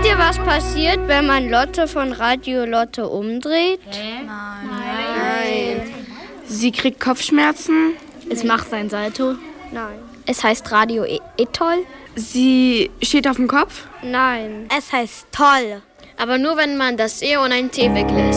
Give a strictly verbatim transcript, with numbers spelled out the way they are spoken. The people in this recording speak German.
ihr, was passiert, wenn man Lotte von Radio Lotte umdreht? Hä? Nein. Nein. Sie kriegt Kopfschmerzen. Es macht sein Salto. Nein. Es heißt Radio e- Etoll. Sie steht auf dem Kopf. Nein. Es heißt toll. Aber nur, wenn man das E und ein T weglässt.